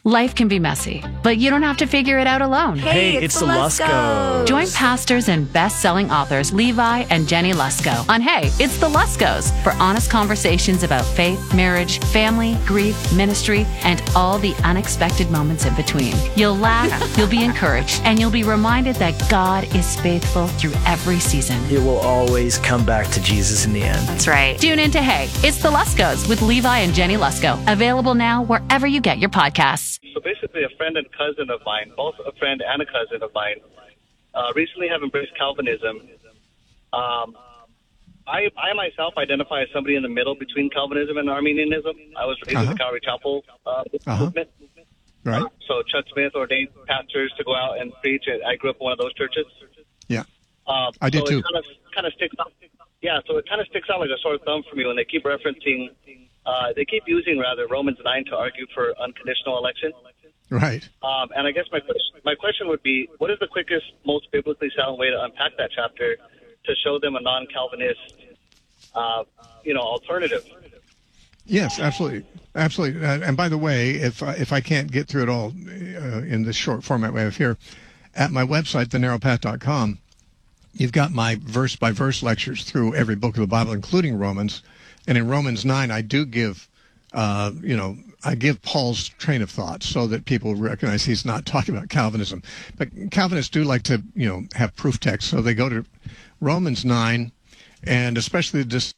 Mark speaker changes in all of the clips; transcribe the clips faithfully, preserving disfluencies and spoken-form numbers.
Speaker 1: Life can be messy, but you don't have to figure it out alone.
Speaker 2: Hey,
Speaker 3: Hey,
Speaker 2: it's,
Speaker 3: it's
Speaker 2: the
Speaker 3: the
Speaker 2: Luskos.
Speaker 1: Join pastors and best-selling authors Levi and Jenny Lusko on Hey, It's the Luskos for honest conversations about faith, marriage, family, grief, ministry, and all the unexpected moments in between. You'll laugh, you'll be encouraged, and you'll be reminded that God is faithful through every season.
Speaker 2: It will always come back to Jesus in the end.
Speaker 1: That's right. Tune in to Hey, It's the Luskos with Levi and Jenny Lusko. Available now wherever you get your podcasts.
Speaker 4: So basically, a friend and cousin of mine, both a friend and a cousin of mine, uh, recently have embraced Calvinism. Um, I, I myself identify as somebody in the middle between Calvinism and Arminianism. I was raised
Speaker 5: Uh-huh.
Speaker 4: in the Calvary Chapel uh,
Speaker 5: Uh-huh.
Speaker 4: movement.
Speaker 5: Right?
Speaker 4: So Chuck Smith ordained pastors to go out and preach. And I grew up in one of those churches.
Speaker 5: Yeah.
Speaker 4: Um,
Speaker 5: I did
Speaker 4: so
Speaker 5: too.
Speaker 4: It kind of, kind of sticks out. Yeah, so it kind of sticks out like a sore thumb for me when they keep referencing, uh, they keep using rather Romans nine to argue for unconditional election.
Speaker 5: Right.
Speaker 4: Um, and I guess my question, my question would be, what is the quickest, most biblically sound way to unpack that chapter to show them a non-Calvinist, uh, you know, alternative?
Speaker 5: Yes, absolutely, absolutely. Uh, and by the way, if I, if I can't get through it all uh, in this short format we have here, at my website, the narrow path dot com, you've got my verse by verse lectures through every book of the Bible, including Romans. And in Romans nine, I do give, uh, you know, I give Paul's train of thought so that people recognize he's not talking about Calvinism. But Calvinists do like to, you know, have proof text. So they go to Romans nine, and especially the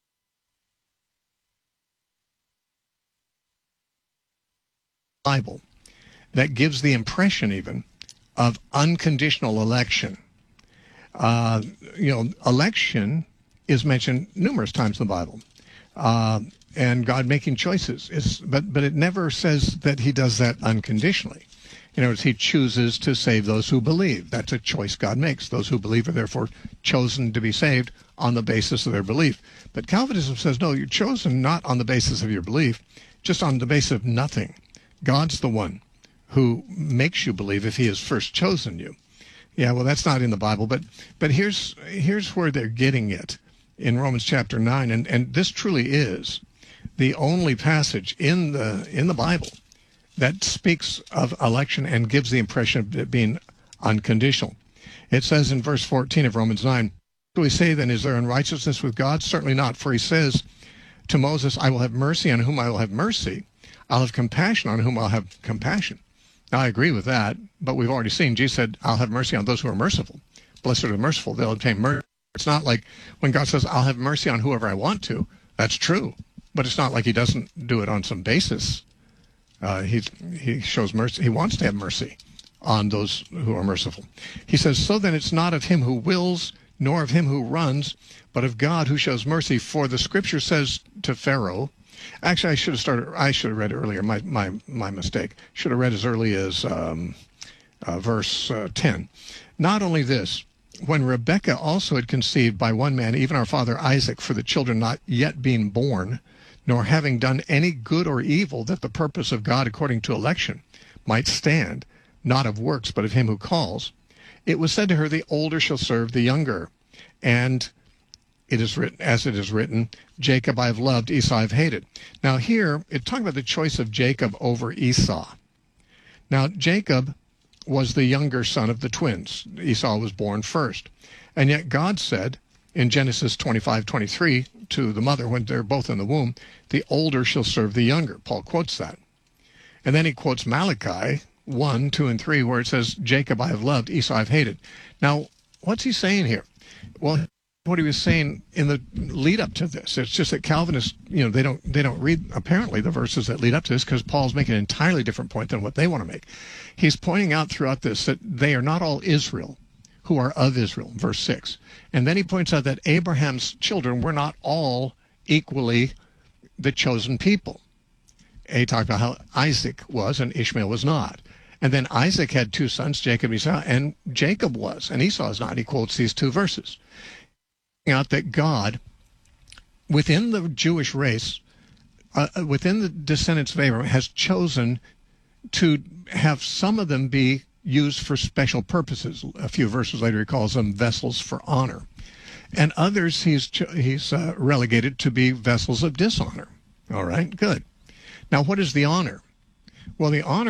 Speaker 5: Bible that gives the impression even of unconditional election. Uh, you know, election is mentioned numerous times in the Bible. Uh, and God making choices is, but but it never says that he does that unconditionally. In other words, he chooses to save those who believe. That's a choice God makes. Those who believe are therefore chosen to be saved on the basis of their belief. But Calvinism says, no, you're chosen not on the basis of your belief, just on the basis of nothing. God's the one who makes you believe if he has first chosen you. Yeah, well, that's not in the Bible, but but here's here's where they're getting it in Romans chapter nine, and, and this truly is the only passage in the in the Bible that speaks of election and gives the impression of it being unconditional. It says in verse fourteen of Romans nine, "Do we say then, is there unrighteousness with God? Certainly not, for he says to Moses, I will have mercy on whom I will have mercy. I'll have compassion on whom I'll have compassion." Now, I agree with that, but we've already seen Jesus said, I'll have mercy on those who are merciful. Blessed are the merciful, they'll obtain mercy. It's not like when God says, I'll have mercy on whoever I want to. That's true, but it's not like he doesn't do it on some basis. Uh, he, he shows mercy. He wants to have mercy on those who are merciful. He says, so then it's not of him who wills, nor of him who runs, but of God who shows mercy. For the scripture says to Pharaoh, actually, I should have started. I should have read it earlier. My my my mistake. Should have read as early as um, uh, verse uh, ten. Not only this, when Rebekah also had conceived by one man, even our father Isaac, for the children not yet being born, nor having done any good or evil, that the purpose of God according to election might stand, not of works, but of him who calls, it was said to her, the older shall serve the younger, and it is written, as it is written, Jacob I have loved, Esau I have hated. Now here, it's talking about the choice of Jacob over Esau. Now, Jacob was the younger son of the twins. Esau was born first. And yet God said in Genesis twenty-five twenty-three to the mother, when they're both in the womb, the older shall serve the younger. Paul quotes that. And then he quotes Malachi one, two, and three, where it says, Jacob I have loved, Esau I have hated. Now, what's he saying here? Well, what he was saying in the lead up to this, it's just that Calvinists, you know, they don't they don't read apparently the verses that lead up to this, because Paul's making an entirely different point than what they want to make. He's pointing out throughout this that they are not all Israel who are of Israel, verse six. And then he points out that Abraham's children were not all equally the chosen people. And he talked about how Isaac was and Ishmael was not. And then Isaac had two sons, Jacob and Esau, and Jacob was, and Esau is not. He quotes these two verses. Out that God, within the Jewish race, uh, within the descendants of Abraham, has chosen to have some of them be used for special purposes. A few verses later, he calls them vessels for honor. And others he's, he's uh, relegated to be vessels of dishonor. All right, good. Now, what is the honor? Well, the honor